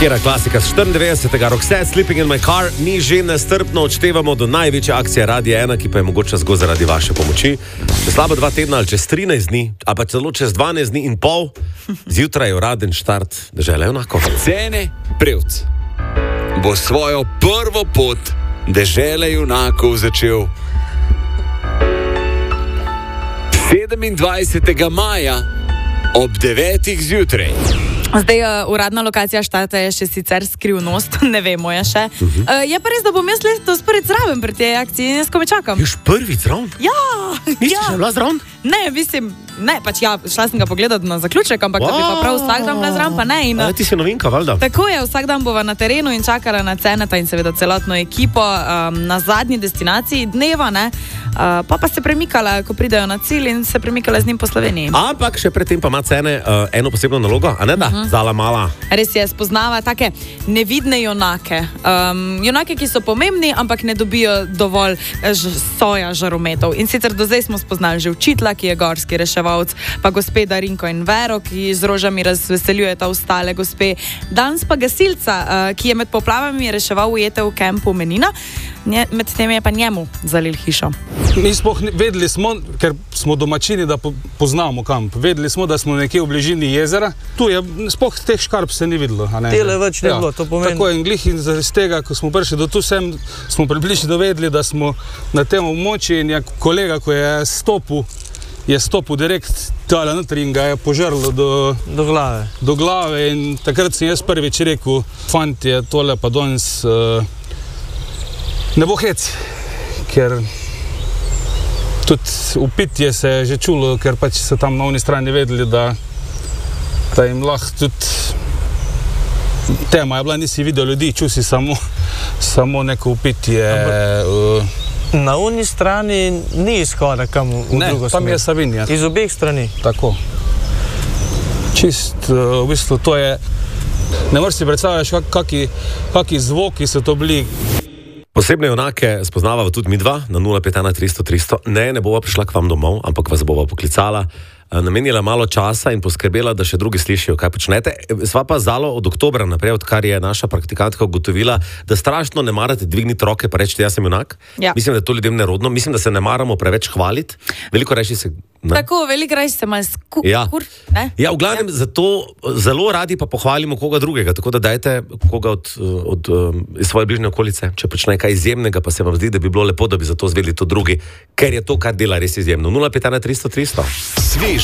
Kera klasika z 94. Roxette, Sleeping in my car. Mi že nestrpno odštevamo do največje akcije Radia 1, ki pa je mogoče zgolj zaradi vaše pomoči. Čez slabo 2 tedna ali čez 13 dni, ali pa celo čez 12 dni in pol, zjutraj je uraden štart Dežele junakov. Cene Prevc bo svojo prvo pot Dežele junakov začel 27. maja ob 9. zjutraj. Zdaj, uradna lokacija štarta je še sicer skrivnost, ne vemo je še. Je pa res, da bom jaz letos prvič zraven pri tej akciji in jaz ko me čakam. Još prvič zraven? Ja! Nisi še bila zraven? Ne, mislim, ne, pač ja, šla sem ga pogledat na zaključek, ampak da bi pa prav vsak dan bila zraven, pa ne. In, ti si novinka, valjda? Tako je, vsak dan bova na terenu in čakala na Ceneta in seveda celotno ekipo na zadnji destinaciji dneva, ne. Pa se premikala, ko pridejo na cilj in se premikala z njim po Sloveniji. Ampak še predtem pa ima Cene eno posebno nalogo, a ne da? Zala mala. Res je, spoznava take nevidne junake. Junake, ki so pomembni, ampak ne dobijo dovolj soja žarometov. In sicer do zdaj smo spoznali že učitla, ki je gorski reševalc, pa gospe Darinko in Vero, ki z rožami razveseljujeta ostale gospe. Danes pa gasilca, ki je med poplavami reševal ujete v kempu Menina. Med tem je pa njemu zalil hišo. Mi sploh vedeli smo, ker smo domačini, da poznamo kamp. Vedeli smo, da smo nekje v bližini jezera. Tu je, sploh teh škarp se ni videlo. Tele več ne bilo, to pomeni. Tako je, in glih in zaradi tega, ko smo prišli do tu sem, smo približno vedeli, da smo na tem območju in je kolega, ko je stopil direkt tale notri in ga je požrlo do glave in takrat sem jaz prvič rekel, fantje, tole pa danes ne bo hec, ker tudi upitje se je že čulo, ker pač so tam na oni strani vedeli, da jim lahko tudi tema je bila, nisi videl ljudi, čul si samo neko upitje. Na oni strani ni izhoda kam v drugo smer. Tam je Savinja. Iz obeh strani. Tako. Čist, v bistvu to je, ne moreš si predstavljaš, kaki zvoki so to bili. Posebne junake spoznavava tudi midva na 051 300 300. Ne bova prišla k vam domov, ampak vas bova poklicala, namenila malo časa in poskrbela, da še drugi slišijo, kaj počnete. Sva pa Zalo od oktobra naprej, odkar je naša praktikantka ugotovila, da strašno ne marate dvigniti roke pa reči, jaz sem junak. Ja. Mislim, da je to ljudem nerodno. Mislim, da se ne maramo preveč hvaliti. Veliko reči se... Ne? Tako, veliko reči se malo ne? Ja, v glavnem, zato zelo radi pa pohvalimo koga drugega, tako da dajte koga od svoje bližnje okolice, če počne kaj izjemnega, pa se vam zdi, da bi bilo lepo, da bi zato zvedeli to drugi, ker je to, kar dela res izjemno. 051 300 300.